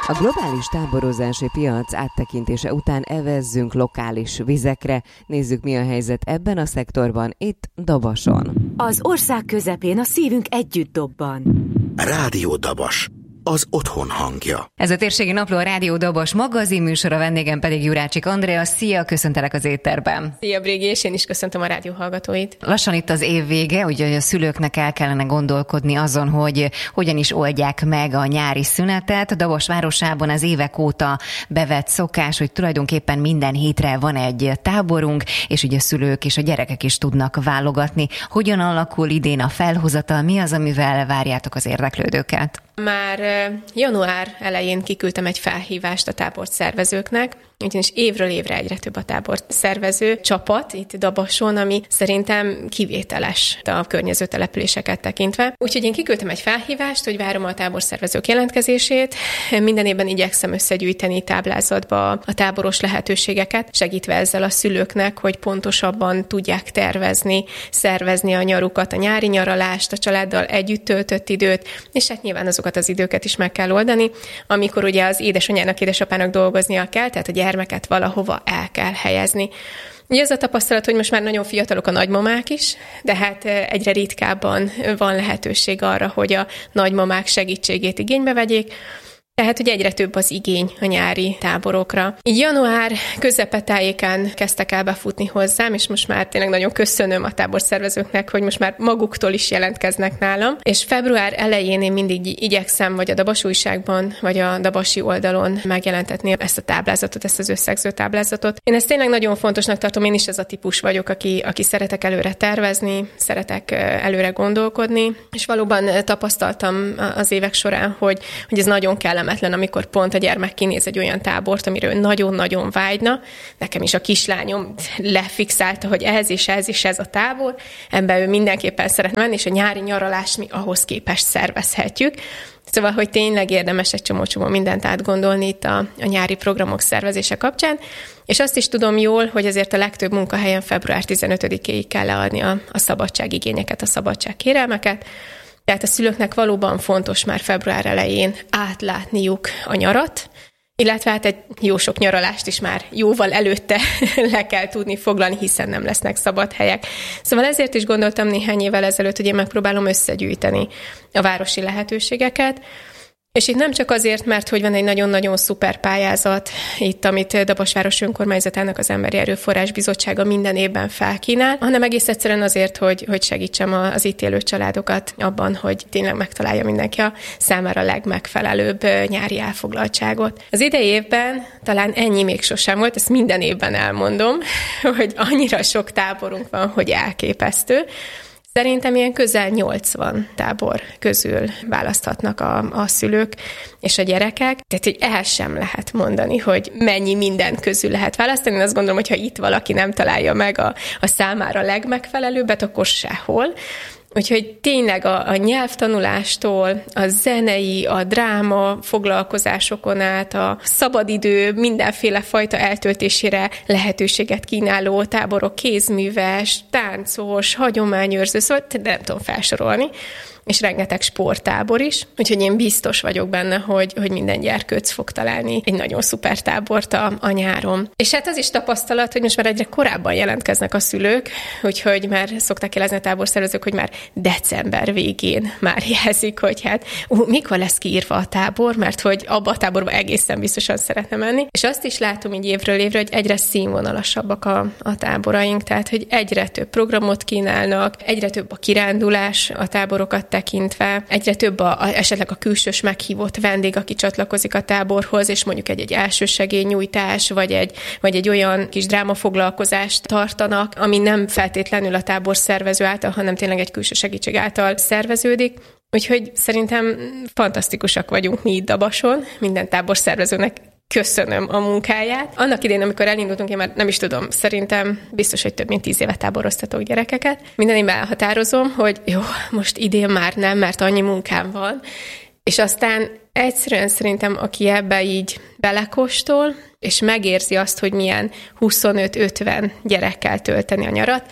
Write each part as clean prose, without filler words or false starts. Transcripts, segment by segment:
A globális táborozási piac áttekintése után evezzünk lokális vizekre. Nézzük, mi a helyzet ebben a szektorban, itt Dabason. Az ország közepén a szívünk együtt dobban. Rádió Dabas, az otthon hangja. Ez a Térségi Napló, a Rádió Dabas magazin műsora, vendégem pedig Jurácsik Andrea. Szia, köszöntelek az étterben. Szia, Brégi, és én is köszöntöm a rádió hallgatóit. Lassan itt az év vége, ugye a szülőknek el kellene gondolkodni azon, hogy hogyan is oldják meg a nyári szünetet. Dabas városában az évek óta bevett szokás, hogy tulajdonképpen minden hétre van egy táborunk, és ugye a szülők és a gyerekek is tudnak válogatni. Hogyan alakul idén a felhozatal, mi az, amivel várjátok az érdeklődőket? Már január elején kiküldtem egy felhívást a tábort szervezőknek, ugyanis évről évre egyre több a tábort szervező csapat itt Dabason, ami szerintem kivételes a környező településeket tekintve. Úgyhogy én kiküldtem egy felhívást, hogy várom a táborszervezők jelentkezését. Minden évben igyekszem összegyűjteni táblázatba a táboros lehetőségeket, segítve ezzel a szülőknek, hogy pontosabban tudják tervezni, szervezni a nyarukat, a nyári nyaralást, a családdal együtt töltött időt, és hát nyilván azokat az időket is meg kell oldani, amikor ugye az édesanyának, édesapának dolgoznia kell, tehát a gyermeket valahova el kell helyezni. Ugye ez a tapasztalat, hogy most már nagyon fiatalok a nagymamák is, de hát egyre ritkábban van lehetőség arra, hogy a nagymamák segítségét igénybe vegyék, tehát, hogy egyre több az igény a nyári táborokra. Így január közepetájékán kezdtek el befutni hozzám, és most már tényleg nagyon köszönöm a táborszervezőknek, hogy most már maguktól is jelentkeznek nálam. És február elején én mindig igyekszem, vagy a Dabas újságban, vagy a dabasi oldalon megjelentetni ezt a táblázatot, ezt az összegző táblázatot. Én ezt tényleg nagyon fontosnak tartom, én is ez a típus vagyok, aki szeretek előre tervezni, szeretek előre gondolkodni, és valóban tapasztaltam az évek során, hogy ez nagyon kellemetlen, amikor pont a gyermek kinéz egy olyan tábort, amiről nagyon-nagyon vágyna. Nekem is a kislányom lefixálta, hogy ez a tábor, ebben ő mindenképpen szeret menni, és a nyári nyaralást mi ahhoz képest szervezhetjük. Szóval, hogy tényleg érdemes egy csomó mindent átgondolni itt a nyári programok szervezése kapcsán, és azt is tudom jól, hogy azért a legtöbb munkahelyen február 15-éig kell leadni a szabadságigényeket, a szabadságkérelmeket. Tehát a szülőknek valóban fontos már február elején átlátniuk a nyarat, illetve hát egy jó sok nyaralást is már jóval előtte le kell tudni foglalni, hiszen nem lesznek szabad helyek. Szóval ezért is gondoltam néhány évvel ezelőtt, hogy én megpróbálom összegyűjteni a városi lehetőségeket, és itt nem csak azért, mert hogy van egy nagyon-nagyon szuper pályázat itt, amit Dabas város önkormányzatának az Emberi Erőforrás Bizottsága minden évben felkínál, hanem egész egyszerűen azért, hogy segítsem az itt élő családokat abban, hogy tényleg megtalálja mindenki a számára legmegfelelőbb nyári elfoglaltságot. Az idei évben talán ennyi még sosem volt, ezt minden évben elmondom, hogy annyira sok táborunk van, hogy elképesztő. Szerintem ilyen közel 80 tábor közül választhatnak a szülők és a gyerekek. Tehát, hogy el sem lehet mondani, hogy mennyi minden közül lehet választani. Én azt gondolom, hogy ha itt valaki nem találja meg a számára legmegfelelőbbet, akkor sehol. Úgyhogy tényleg a nyelvtanulástól, a zenei, a dráma foglalkozásokon át, a szabadidő mindenféle fajta eltöltésére lehetőséget kínáló táborok, kézműves, táncos, hagyományőrző, szóval nem tudom felsorolni, és rengeteg sporttábor is. Úgyhogy én biztos vagyok benne, hogy minden gyerkőc fog találni egy nagyon szuper tábort a nyáron. És hát az is tapasztalat, hogy most már egyre korábban jelentkeznek a szülők, úgyhogy már szokták jelezni a táborszervezők, hogy már december végén már jelzik, hogy hát mikor lesz kiírva a tábor, mert hogy abba a táborba egészen biztosan szeretne menni. És azt is látom így évről évre, hogy egyre színvonalasabbak a táboraink, tehát hogy egyre több programot kínálnak, egyre több a kirándulás a táborokat tekintve, egyre több esetleg a külsős meghívott vendég, aki csatlakozik a táborhoz, és mondjuk egy elsősegélynyújtás, vagy egy olyan kis drámafoglalkozást tartanak, ami nem feltétlenül a tábor szervező által, hanem tényleg egy külső segítség által szerveződik. Úgyhogy szerintem fantasztikusak vagyunk mi itt Dabason, minden tábor szervezőnek köszönöm a munkáját. Annak idején, amikor elindultunk, én már nem is tudom, szerintem biztos, hogy több mint 10 éve táboroztatok gyerekeket. Minden évben elhatározom, hogy jó, most idén már nem, mert annyi munkám van. És aztán egyszerűen szerintem, aki ebbe így belekóstol, és megérzi azt, hogy milyen 25-50 gyerekkel tölteni a nyarat,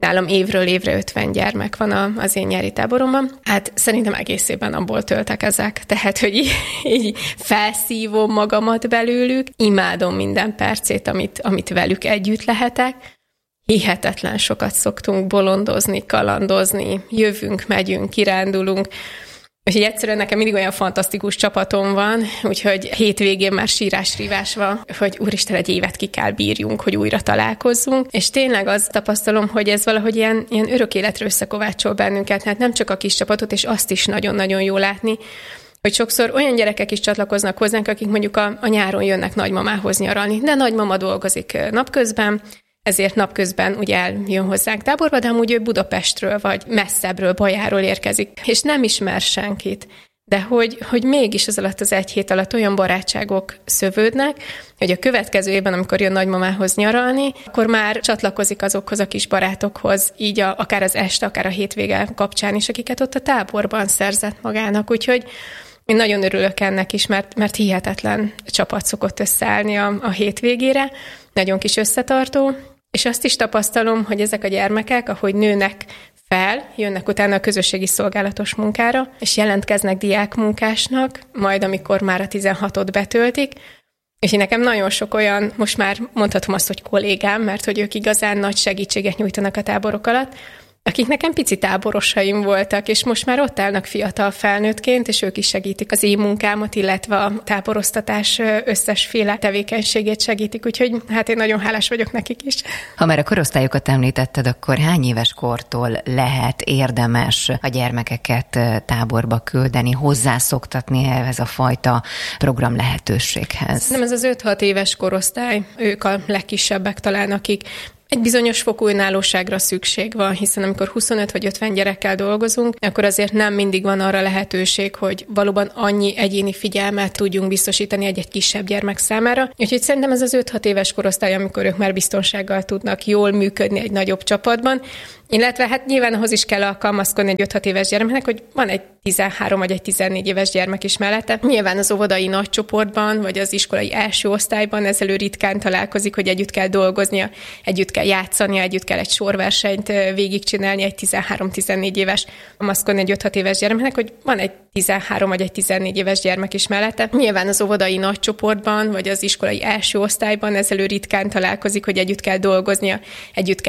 nálam évről évre 50 gyermek van az én nyári táboromban. Hát szerintem egész évben abból töltek ezek. Tehát, hogy így felszívom magamat belőlük, imádom minden percét, amit velük együtt lehetek. Hihetetlen sokat szoktunk bolondozni, kalandozni, jövünk, megyünk, kirándulunk. Úgyhogy egyszerűen nekem mindig olyan fantasztikus csapatom van, úgyhogy hétvégén már sírás-rívás van, hogy úristen, egy évet ki kell bírjunk, hogy újra találkozzunk. És tényleg azt tapasztalom, hogy ez valahogy ilyen örök életre összekovácsol bennünket, hát nem csak a kis csapatot, és azt is nagyon-nagyon jó látni, hogy sokszor olyan gyerekek is csatlakoznak hozzánk, akik mondjuk a nyáron jönnek nagymamához nyaralni, de nagymama dolgozik napközben, ezért napközben ugye eljön hozzánk táborba, de amúgy ő Budapestről vagy messzebbről, Bajáról érkezik, és nem ismer senkit. De hogy mégis az alatt az egy hét alatt olyan barátságok szövődnek, hogy a következő évben, amikor jön nagymamához nyaralni, akkor már csatlakozik azokhoz a kis barátokhoz, így akár az este, akár a hétvége kapcsán is, akiket ott a táborban szerzett magának. Úgyhogy én nagyon örülök ennek is, mert hihetetlen csapat szokott összeállni a hétvégére, nagyon kis összetartó, és azt is tapasztalom, hogy ezek a gyermekek, ahogy nőnek fel, jönnek utána a közösségi szolgálatos munkára, és jelentkeznek diákmunkásnak, majd amikor már a 16-ot betöltik, és én nekem nagyon sok olyan, most már mondhatom azt, hogy kollégám, mert hogy ők igazán nagy segítséget nyújtanak a táborok alatt, akik nekem pici táborosaim voltak, és most már ott állnak fiatal felnőttként, és ők is segítik az én munkámat, illetve a táboroztatás összesféle tevékenységét segítik, úgyhogy hát én nagyon hálás vagyok nekik is. Ha már a korosztályokat említetted, akkor hány éves kortól lehet érdemes a gyermekeket táborba küldeni, hozzászoktatni ehhez a fajta program lehetőséghez? Nem, ez az 5-6 éves korosztály, ők a legkisebbek talán, akik egy bizonyos fokú önállóságra szükség van, hiszen amikor 25 vagy 50 gyerekkel dolgozunk, akkor azért nem mindig van arra lehetőség, hogy valóban annyi egyéni figyelmet tudjunk biztosítani egy kisebb gyermek számára. Úgyhogy szerintem ez az 5-6 éves korosztály, amikor ők már biztonsággal tudnak jól működni egy nagyobb csapatban, illetve hát nyilván ahhoz is kell alkalmazkodni egy 5-6 éves gyermeknek, hogy van egy 13 vagy egy 14 éves gyermek is mellette. Nyilván az óvodai nagy csoportban, vagy az iskolai első osztályban ezzel ő ritkán találkozik, hogy együtt kell dolgoznia, együtt kell játszania, együtt kell egy sorversenyt végigcsinálni egy 13-14 éves, alkalmazkodni egy 5-6 éves gyermeknek, hogy van egy 13 vagy egy 14 éves gyermek is mellette. Nyilván az óvodai nagy csoportban, vagy az iskolai első osztályban ezzel ő ritkán találkozik, hogy együtt kell dolgoznia, együtt kell